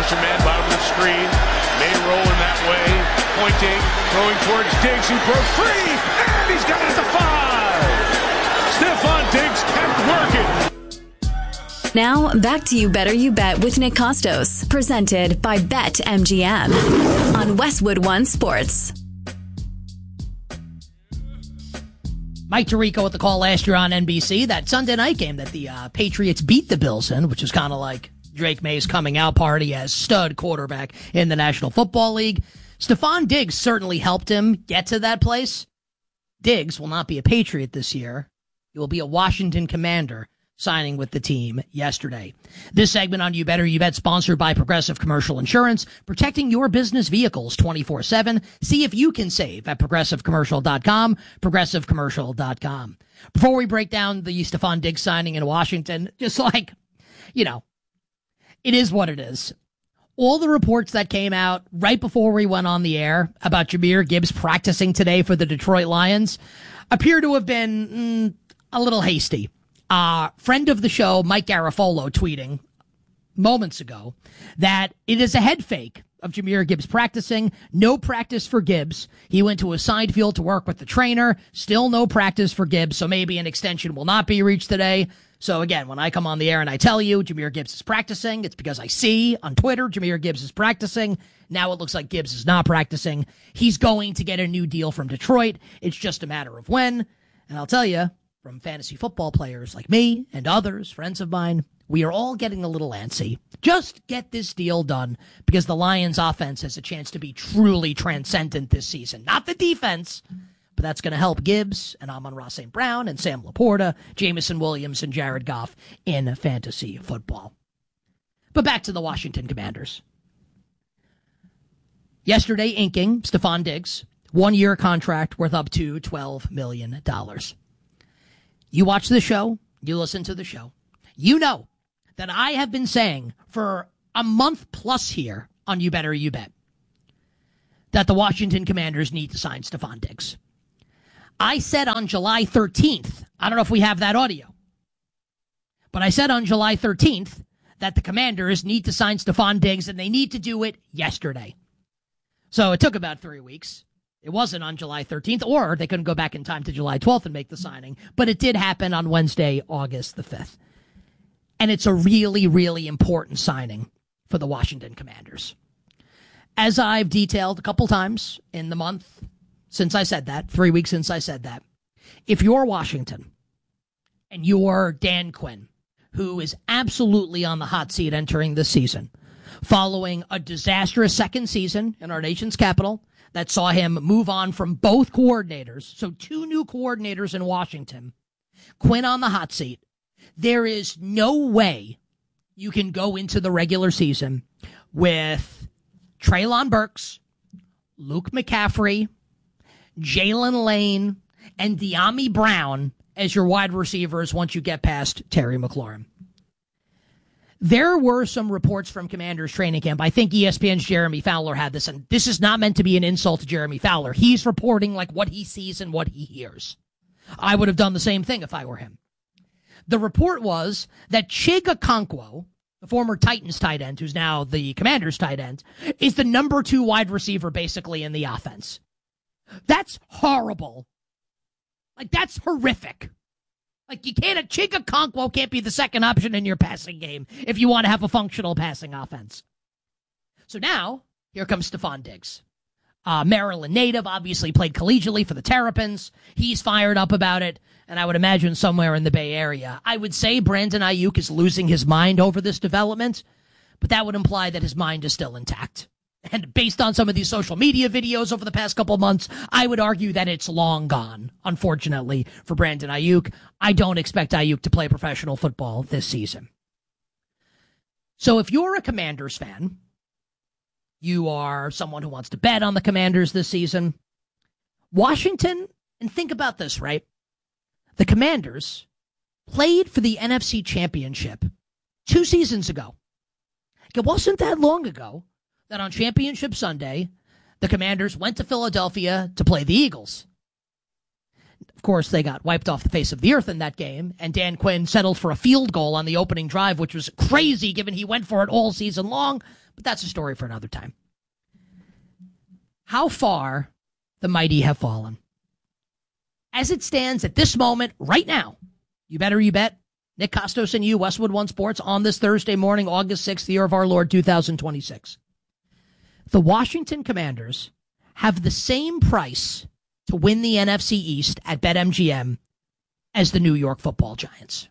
Gets a man bottom of the screen. May rolling that way. Pointing. Throwing towards Diggs, who broke free. And he's got it at the 5. Stephon Diggs kept working. Now, back to You Better You Bet with Nick Costos. Presented by BetMGM on Westwood One Sports. Mike Tirico with the call last year on NBC. That Sunday night game that the Patriots beat the Bills in, which is kind of like Drake May's coming out party as stud quarterback in the National Football League. Stephon Diggs certainly helped him get to that place. Diggs will not be a Patriot this year. He will be a Washington Commander, signing with the team yesterday. This segment on You Better You Bet, sponsored by Progressive Commercial Insurance, protecting your business vehicles 24/7. See if you can save at progressivecommercial.com, progressivecommercial.com. Before we break down the Stephon Diggs signing in Washington, just like, it is what it is. All the reports that came out right before we went on the air about Jahmyr Gibbs practicing today for the Detroit Lions appear to have been a little hasty. Friend of the show, Mike Garafolo, tweeting moments ago that it is a head fake of Jahmyr Gibbs practicing. No practice for Gibbs. He went to a side field to work with the trainer. Still no practice for Gibbs, so maybe an extension will not be reached today. So again, when I come on the air and I tell you Jahmyr Gibbs is practicing, it's because I see on Twitter Jahmyr Gibbs is practicing. Now it looks like Gibbs is not practicing. He's going to get a new deal from Detroit. It's just a matter of when. And I'll tell you, from fantasy football players like me and others, friends of mine, we are all getting a little antsy. Just get this deal done because the Lions offense has a chance to be truly transcendent this season. Not the defense, but that's going to help Gibbs and Amon-Ra St. Brown and Sam Laporta, Jameson Williams and Jared Goff in fantasy football. But back to the Washington Commanders. Yesterday, inking Stephon Diggs, 1-year contract worth up to $12 million. You watch the show, you listen to the show, you know that I have been saying for a month plus here on You Better You Bet that the Washington Commanders need to sign Stephon Diggs. I said on July 13th, I don't know if we have that audio, but I said on July 13th that the Commanders need to sign Stephon Diggs and they need to do it yesterday. So it took about 3 weeks. It wasn't on July 13th, or they couldn't go back in time to July 12th and make the signing, but it did happen on Wednesday, August the 5th. And it's a really, really important signing for the Washington Commanders. As I've detailed a couple times in the month since I said that, 3 weeks since I said that, if you're Washington and you're Dan Quinn, who is absolutely on the hot seat entering this season, following a disastrous second season in our nation's capital that saw him move on from both coordinators, so 2 new coordinators in Washington, Quinn on the hot seat, there is no way you can go into the regular season with Treylon Burks, Luke McCaffrey, Jalen Lane, and De'Ami Brown as your wide receivers once you get past Terry McLaurin. There were some reports from Commanders training camp. I think ESPN's Jeremy Fowler had this, and this is not meant to be an insult to Jeremy Fowler. He's reporting like what he sees and what he hears. I would have done the same thing if I were him. The report was that Chig Okonkwo, the former Titans tight end, who's now the Commanders tight end, is the number 2 wide receiver basically in the offense. That's horrible. Like, that's horrific. Like, Chig Okonkwo can't be the second option in your passing game if you want to have a functional passing offense. So now, here comes Stephon Diggs. Maryland native, obviously played collegiately for the Terrapins. He's fired up about it, and I would imagine somewhere in the Bay Area. I would say Brandon Ayuk is losing his mind over this development, but that would imply that his mind is still intact. And based on some of these social media videos over the past couple of months, I would argue that it's long gone, unfortunately, for Brandon Ayuk. I don't expect Ayuk to play professional football this season. So if you're a Commanders fan, you are someone who wants to bet on the Commanders this season, Washington, and think about this, right? The Commanders played for the NFC Championship 2 seasons ago. It wasn't that long ago that on Championship Sunday, the Commanders went to Philadelphia to play the Eagles. Of course, they got wiped off the face of the earth in that game, and Dan Quinn settled for a field goal on the opening drive, which was crazy given he went for it all season long, but that's a story for another time. How far the mighty have fallen. As it stands at this moment, right now, you better you bet, Nick Kostos and you, Westwood One Sports, on this Thursday morning, August 6th, the year of our Lord, 2026. The Washington Commanders have the same price to win the NFC East at BetMGM as the New York Football Giants.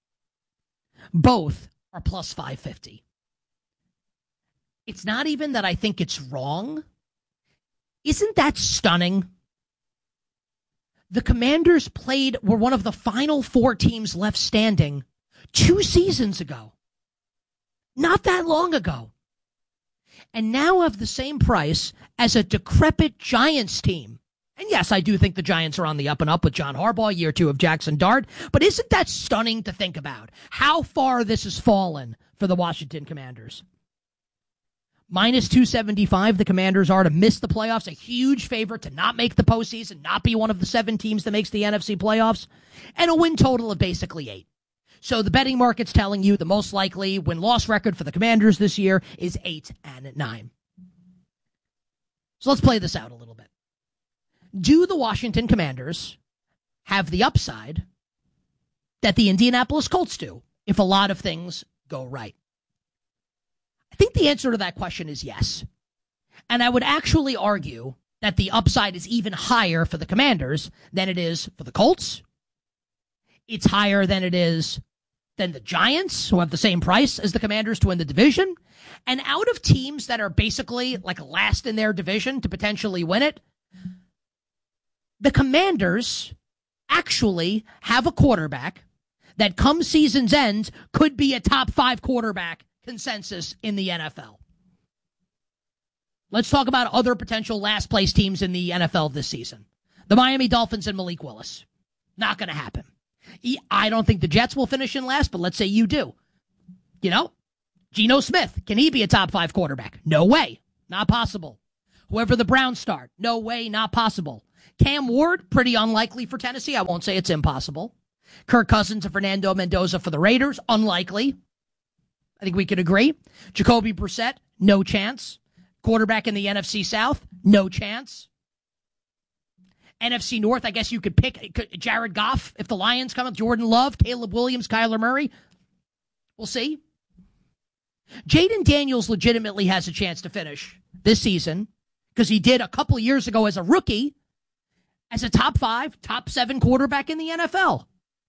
Both are plus 550. It's not even that I think it's wrong. Isn't that stunning? The Commanders were one of the final 4 teams left standing 2 seasons ago. Not that long ago. And now have the same price as a decrepit Giants team. And yes, I do think the Giants are on the up and up with John Harbaugh, year 2 of Jackson Dart. But isn't that stunning to think about? How far this has fallen for the Washington Commanders. Minus 275, the Commanders are to miss the playoffs. A huge favorite to not make the postseason, not be one of the 7 teams that makes the NFC playoffs. And a win total of basically 8. So the betting market's telling you the most likely win-loss record for the Commanders this year is 8-9. So let's play this out a little bit. Do the Washington Commanders have the upside that the Indianapolis Colts do if a lot of things go right? I think the answer to that question is yes. And I would actually argue that the upside is even higher for the Commanders than it is for the Colts. It's higher than it is than the Giants, who have the same price as the Commanders to win the division. And out of teams that are basically like last in their division to potentially win it, the Commanders actually have a quarterback that come season's end could be a top 5 quarterback consensus in the NFL. Let's talk about other potential last place teams in the NFL this season. The Miami Dolphins and Malik Willis. Not going to happen. I don't think the Jets will finish in last, but let's say you do. You know, Geno Smith, can he be a top 5 quarterback? No way. Not possible. Whoever the Browns start, no way, not possible. Cam Ward, pretty unlikely for Tennessee. I won't say it's impossible. Kirk Cousins and Fernando Mendoza for the Raiders, unlikely. I think we could agree. Jacoby Brissett, no chance. Quarterback in the NFC South, no chance. NFC North, I guess you could pick Jared Goff if the Lions come up. Jordan Love, Caleb Williams, Kyler Murray. We'll see. Jaden Daniels legitimately has a chance to finish this season because he did a couple of years ago as a rookie as a top 5, top 7 quarterback in the NFL.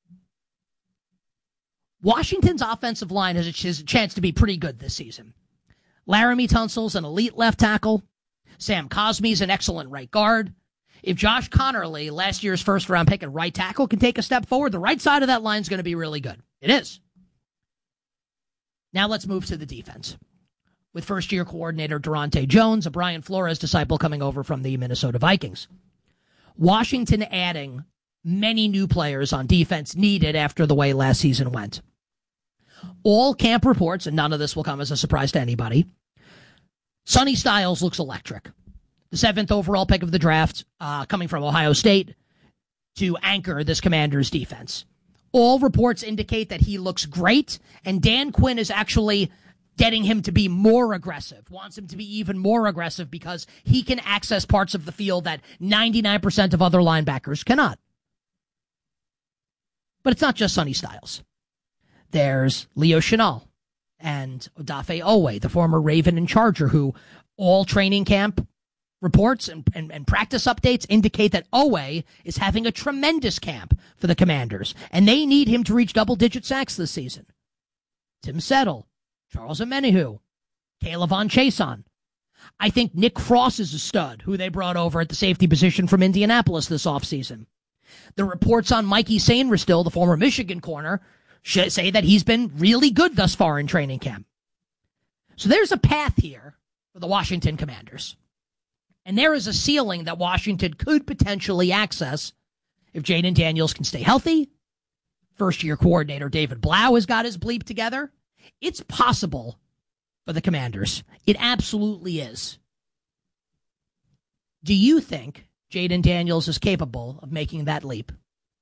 Washington's offensive line has a chance to be pretty good this season. Laramie Tunsil's an elite left tackle. Sam Cosmi's an excellent right guard. If Josh Connerly, last year's first-round pick at right tackle, can take a step forward, the right side of that line is going to be really good. It is. Now let's move to the defense. With first-year coordinator Durante Jones, a Brian Flores disciple coming over from the Minnesota Vikings. Washington adding many new players on defense needed after the way last season went. All camp reports, and none of this will come as a surprise to anybody, Sonny Styles looks electric. The 7th overall pick of the draft, coming from Ohio State, to anchor this Commanders defense. All reports indicate that he looks great, and Dan Quinn is actually getting him to be more aggressive, wants him to be even more aggressive because he can access parts of the field that 99% of other linebackers cannot. But it's not just Sonny Styles. There's Leo Chenal and Odafe Owe, the former Raven and Charger, who all training camp reports and practice updates indicate that Owe is having a tremendous camp for the Commanders, and they need him to reach double-digit sacks this season. Tim Settle, Charles Omenihu, Kayvon Chason. I think Nick Frost is a stud, who they brought over at the safety position from Indianapolis this offseason. The reports on Mikey Sainristil, the former Michigan corner, say that he's been really good thus far in training camp. So there's a path here for the Washington Commanders. And there is a ceiling that Washington could potentially access if Jaden Daniels can stay healthy. First-year coordinator David Blau has got his bleep together. It's possible for the Commanders. It absolutely is. Do you think Jaden Daniels is capable of making that leap.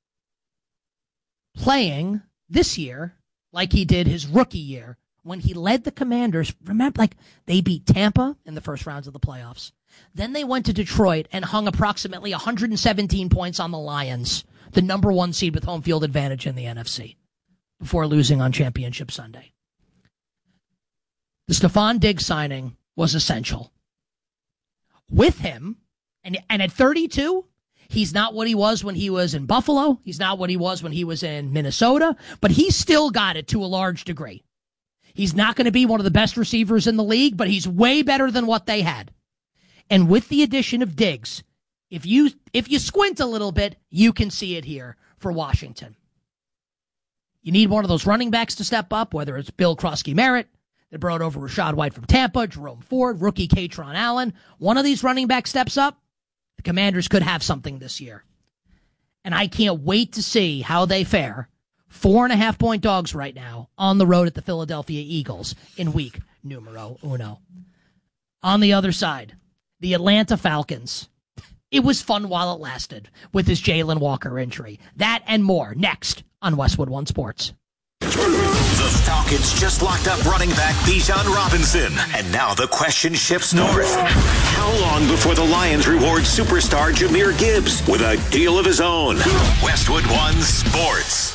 Playing this year like he did his rookie year when he led the Commanders. Remember, they beat Tampa in the first rounds of the playoffs. Then they went to Detroit and hung approximately 117 points on the Lions, the number 1 seed with home field advantage in the NFC, before losing on Championship Sunday. The Stefon Diggs signing was essential. With him, and at 32, he's not what he was when he was in Buffalo. He's not what he was when he was in Minnesota, but he's still got it to a large degree. He's not going to be one of the best receivers in the league, but he's way better than what they had. And with the addition of Diggs, if you squint a little bit, you can see it here for Washington. You need one of those running backs to step up, whether it's Bill Krosky-Merritt. They brought over Rachaad White from Tampa, Jerome Ford, rookie Katron Allen. One of these running backs steps up, the Commanders could have something this year. And I can't wait to see how they fare. 4.5-point dogs right now on the road at the Philadelphia Eagles in week numero uno. On the other side, the Atlanta Falcons. It was fun while it lasted with his Jalen Walker injury. That and more next on Westwood One Sports. The Falcons just locked up running back Bijan Robinson. And now the question shifts north. How long before the Lions reward superstar Jahmyr Gibbs with a deal of his own? Westwood One Sports.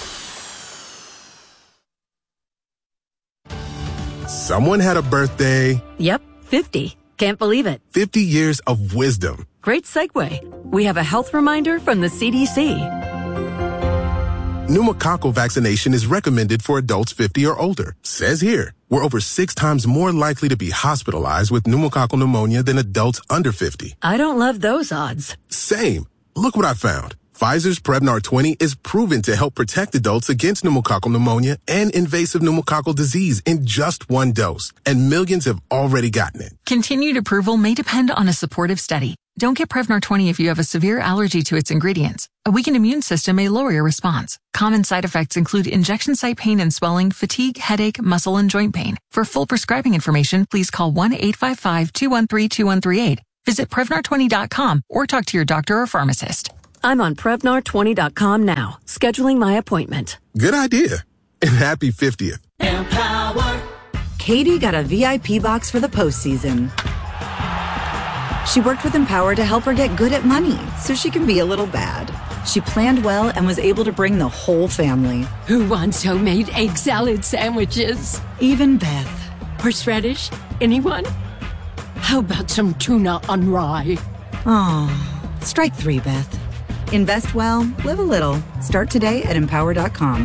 Someone had a birthday. Yep, 50. Can't believe it. 50 years of wisdom. Great segue. We have a health reminder from the CDC. Pneumococcal vaccination is recommended for adults 50 or older. Says here, we're over 6 times more likely to be hospitalized with pneumococcal pneumonia than adults under 50. I don't love those odds. Same. Look what I found. Pfizer's Prevnar 20 is proven to help protect adults against pneumococcal pneumonia and invasive pneumococcal disease in just 1 dose. And millions have already gotten it. Continued approval may depend on a supportive study. Don't get Prevnar 20 if you have a severe allergy to its ingredients. A weakened immune system may lower your response. Common side effects include injection site pain and swelling, fatigue, headache, muscle, and joint pain. For full prescribing information, please call 1-855-213-2138. Visit Prevnar20.com or talk to your doctor or pharmacist. I'm on Prevnar20.com now, scheduling my appointment. Good idea. And happy 50th. Empower. Katie got a VIP box for the postseason. She worked with Empower to help her get good at money so she can be a little bad. She planned well and was able to bring the whole family. Who wants homemade egg salad sandwiches? Even Beth. Horseradish? Anyone? How about some tuna on rye? Aw, strike 3, Beth. Invest well, live a little. Start today at Empower.com.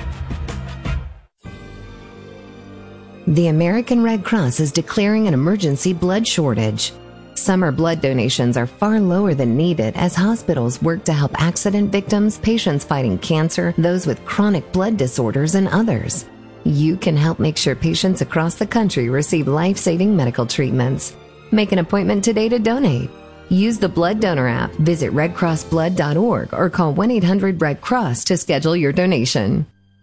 The American Red Cross is declaring an emergency blood shortage. Summer blood donations are far lower than needed as hospitals work to help accident victims, patients fighting cancer, those with chronic blood disorders, and others. You can help make sure patients across the country receive life-saving medical treatments. Make an appointment today to donate. Use the Blood Donor app, visit redcrossblood.org, or call 1-800-RED-CROSS to schedule your donation.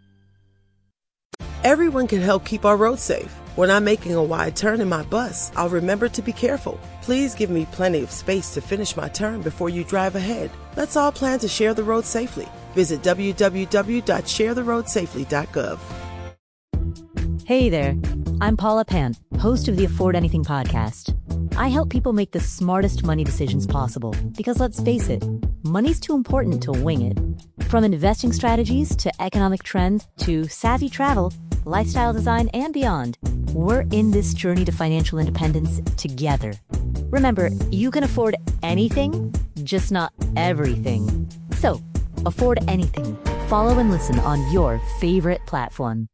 Everyone can help keep our roads safe. When I'm making a wide turn in my bus, I'll remember to be careful. Please give me plenty of space to finish my turn before you drive ahead. Let's all plan to share the road safely. Visit www.sharetheroadsafely.gov. Hey there, I'm Paula Pant, host of the Afford Anything podcast. I help people make the smartest money decisions possible because, let's face it, money's too important to wing it. From investing strategies to economic trends to savvy travel, lifestyle design, and beyond, we're in this journey to financial independence together. Remember, you can afford anything, just not everything. So, afford anything. Follow and listen on your favorite platform.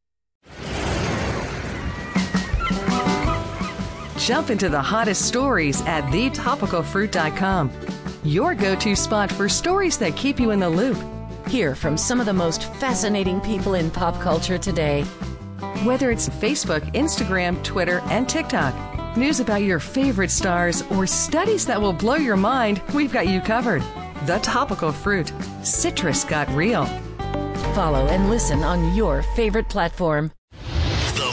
Jump into the hottest stories at thetopicalfruit.com. Your go-to spot for stories that keep you in the loop. Hear from some of the most fascinating people in pop culture today. Whether it's Facebook, Instagram, Twitter, and TikTok, news about your favorite stars, or studies that will blow your mind, we've got you covered. The Topical Fruit. Citrus got real. Follow and listen on your favorite platform. The Morning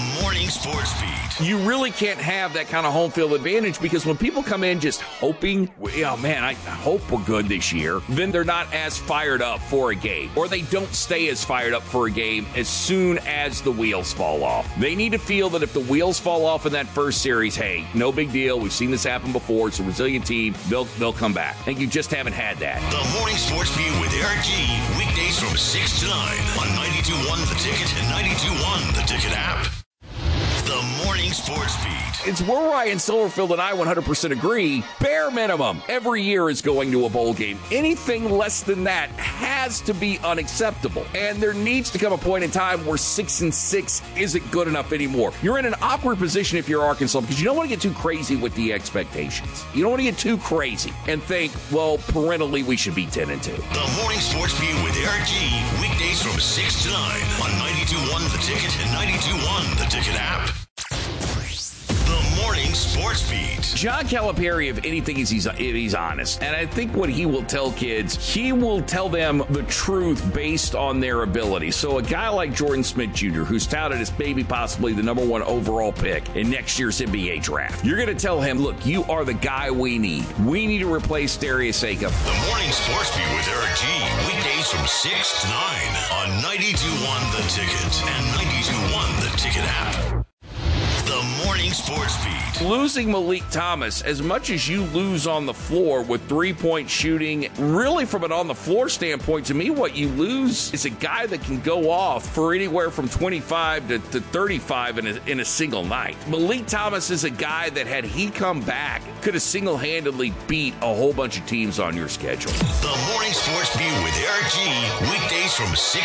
Morning Sports Beat. You really can't have that kind of home field advantage because when people come in just hoping, oh man, I hope we're good this year, then they're not as fired up for a game, or they don't stay as fired up for a game as soon as the wheels fall off. They need to feel that if the wheels fall off in that first series, hey, no big deal. We've seen this happen before. It's a resilient team. They'll come back. And you just haven't had that. The Morning Sports Beat with Eric G. Weekdays from 6 to 9 on 92.1 The Ticket and 92.1 The Ticket app. The Morning Sports Beat. It's where Ryan Silverfield and I 100% agree. Bare minimum, every year is going to a bowl game. Anything less than that has to be unacceptable. And there needs to come a point in time where 6-6 isn't good enough anymore. You're in an awkward position if you're Arkansas because you don't want to get too crazy with the expectations. You don't want to get too crazy and think, well, parentally, we should be 10-2. The Morning Sports Beat with Eric G. Weekdays from 6 to 9 on 92.1 The Ticket and 92.1 The Ticket app. The Morning Sports Beat. John Calipari, if anything, is he's honest. And I think what he will tell kids, he will tell them the truth based on their ability. So a guy like Jordan Smith Jr., who's touted as maybe possibly the number 1 overall pick in next year's NBA draft, you're going to tell him, look, you are the guy we need. We need to replace Darius Akam. The Morning Sports Beat with Eric G. Weekdays from 6 to 9 on 92.1 The Ticket and 92.1 The Ticket app. The Morning Sports Beat. Losing Malik Thomas, as much as you lose on the floor with 3-point shooting, really from an on-the-floor standpoint, to me, what you lose is a guy that can go off for anywhere from 25 to 35 in a single night. Malik Thomas is a guy that, had he come back, could have single-handedly beat a whole bunch of teams on your schedule. The Morning Sports Beat with Eric G. Weekdays from 6